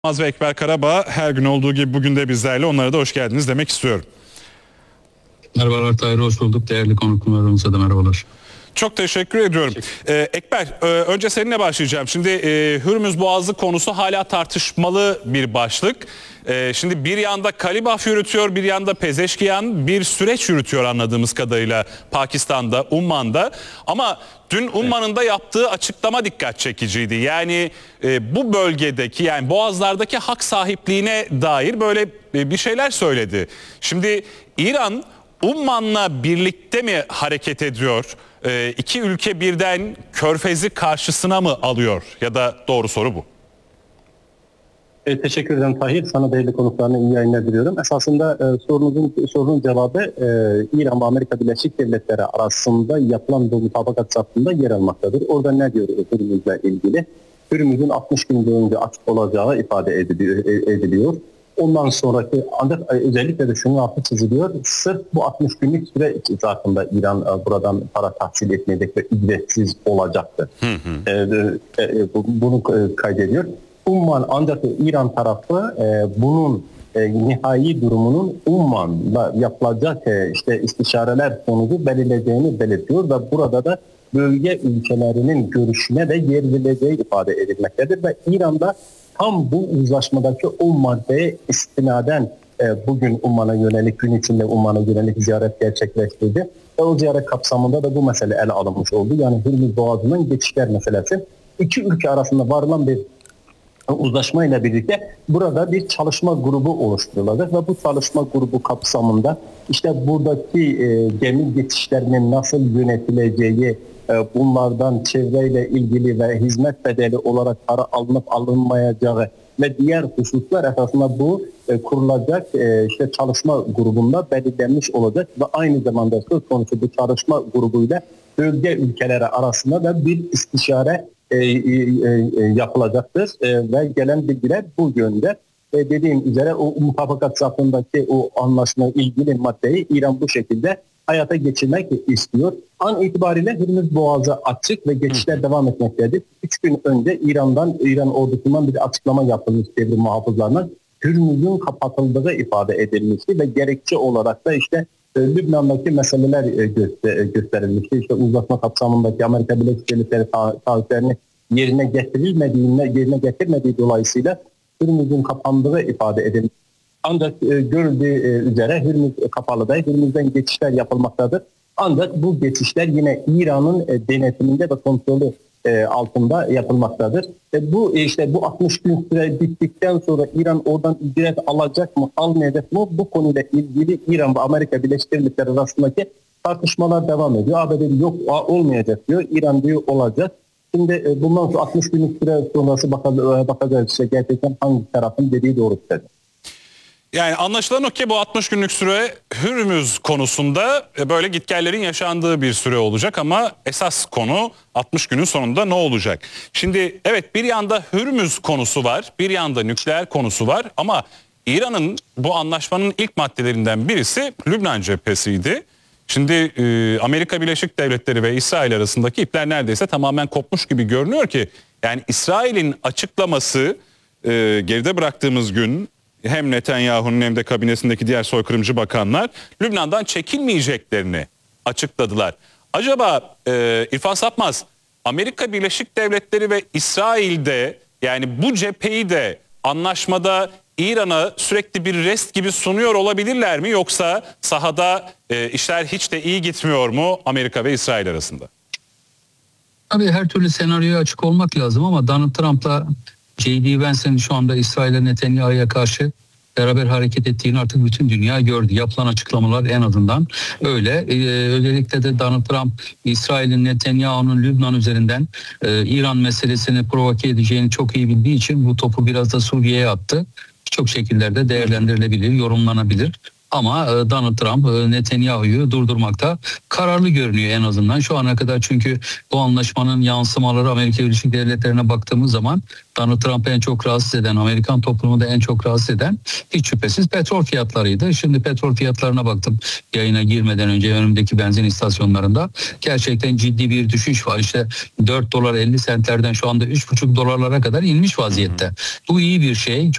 Yılmaz ve Ekber Karabağ her gün olduğu gibi bugün de bizlerle, onlara da hoş geldiniz demek istiyorum. Merhabalar Tahir, hoş bulduk. Değerli konuklarımıza da merhabalar. Çok teşekkür ediyorum. Ekber, önce seninle başlayacağım. Şimdi Hürmüz Boğazı konusu hala tartışmalı bir başlık. Şimdi bir yanda Kalibaf yürütüyor, bir yanda Pezeşkiyan bir süreç yürütüyor anladığımız kadarıyla Pakistan'da, Umman'da. Ama dün Umman'ın da yaptığı açıklama dikkat çekiciydi. Yani bu bölgedeki, yani Boğazlardaki hak sahipliğine dair böyle bir şeyler söyledi. Şimdi İran Umman'la birlikte mi hareket ediyor? İki ülke birden Körfez'i karşısına mı alıyor? Ya da doğru soru bu. Teşekkür ederim Tahir. Sana değerli konuklarına iyi yayınlar diliyorum. Esasında sorunun cevabı İran ve Amerika Birleşik Devletleri arasında yapılan bu mutabakat çapında yer almaktadır. Orada ne diyor Hürmüz'le ilgili? Hürmüz'ün 60 gün boyunca açık olacağı ifade ediliyor. Ondan sonraki, ancak özellikle de şunun altı çiziliyor. Sırf bu 60 günlük süre zarfında İran buradan para tahsil etmeyecek ve ücretsiz olacaktır. Bunu kaydediyor. Umman, ancak İran tarafı bunun nihai durumunun Umman'la yapılacak istişareler sonucu belirleyeceğini belirtiyor ve burada da bölge ülkelerinin görüşüne de yer verileceği ifade edilmektedir ve İran'da tam bu uzlaşmadaki o maddeye istinaden bugün Umman'a yönelik, gün içinde Umman'a yönelik ziyaret gerçekleştirdi. Ve o ziyaret kapsamında da bu mesele ele alınmış oldu. Yani Hürmüz Boğazı'ndan geçişler meselesi. İki ülke arasında varılan bir uzlaşma ile birlikte burada bir çalışma grubu oluşturulacak ve bu çalışma grubu kapsamında işte buradaki gemi geçişlerinin nasıl yönetileceği, bunlardan çevreyle ilgili ve hizmet bedeli olarak para alınıp alınmayacağı ve diğer hususlar esasında bu kurulacak çalışma grubunda belirlenmiş olacak ve aynı zamanda söz konusu bu çalışma grubuyla bölge ülkeleri arasında da bir istişare yapılacaktır ve gelen bilgiler bu yönde. Dediğim üzere o mutabakat çapındaki o anlaşma ilgili maddeyi İran bu şekilde hayata geçirmek istiyor. An itibariyle Hürmüz Boğazı açık ve geçişler devam etmektedir. 3 gün önce İran ordusundan bir açıklama yapılmış devrim muhafızlarına. Hürmüz'ün kapatıldığı ifade edilmişti ve gerekçe olarak da Lübnan'daki meseleler gösterilmişti. İşte uzlaşma kapsamındaki Amerika Birleşik Devletleri taahhütlerini yerine getirmediği dolayısıyla Hürmüz'ün kapandığı ifade edilmiş. Ancak görüldüğü üzere Hürmüz kapalı değil, Hürmüz'den geçişler yapılmaktadır. Ancak bu geçişler yine İran'ın denetiminde ve kontrolü altında yapılmaktadır. Bu 60 gün süre bittikten sonra İran oradan ücret alacak mı, almayacak mı? Bu konuyla ilgili İran ve Amerika Birleşik Devletleri arasındaki tartışmalar devam ediyor. ABD yok, olmayacak diyor. İran diyor olacak. Şimdi bundan sonra 60 günlük süre sonrası bakacağız gerçekten hangi tarafın dediği doğru söyledi. Yani anlaşılan o ki bu 60 günlük süre Hürmüz konusunda böyle gitgellerin yaşandığı bir süre olacak ama esas konu 60 günün sonunda ne olacak? Şimdi evet, bir yanda Hürmüz konusu var, bir yanda nükleer konusu var ama İran'ın bu anlaşmanın ilk maddelerinden birisi Lübnan cephesiydi. Şimdi Amerika Birleşik Devletleri ve İsrail arasındaki ipler neredeyse tamamen kopmuş gibi görünüyor ki yani İsrail'in açıklaması geride bıraktığımız gün hem Netanyahu'nun hem de kabinesindeki diğer soykırımcı bakanlar Lübnan'dan çekilmeyeceklerini açıkladılar. Acaba İrfan Sapmaz, Amerika Birleşik Devletleri ve İsrail'de yani bu cepheyi de anlaşmada İran'a sürekli bir rest gibi sunuyor olabilirler mi, yoksa sahada işler hiç de iyi gitmiyor mu Amerika ve İsrail arasında? Tabii her türlü senaryoya açık olmak lazım ama Donald Trump'la J.D. Vance'in şu anda İsrail'e Netanyahu'ya karşı beraber hareket ettiğini artık bütün dünya gördü. Yapılan açıklamalar en azından öyle. Özellikle de Donald Trump İsrail'in Netanyahu'nun Lübnan üzerinden İran meselesini provoke edeceğini çok iyi bildiği için bu topu biraz da Suriye'ye attı. Birçok şekillerde değerlendirilebilir, yorumlanabilir. Ama Donald Trump Netanyahu'yu durdurmakta kararlı görünüyor en azından şu ana kadar. Çünkü bu anlaşmanın yansımaları Amerika Birleşik Devletleri'ne baktığımız zaman Donald Trump'ı en çok rahatsız eden, Amerikan toplumunu da en çok rahatsız eden hiç şüphesiz petrol fiyatlarıydı. Şimdi petrol fiyatlarına baktım yayına girmeden önce önümdeki benzin istasyonlarında. Gerçekten ciddi bir düşüş var. İşte 4 dolar 50 sentlerden şu anda 3,5 dolarlara kadar inmiş vaziyette. Bu iyi bir şey.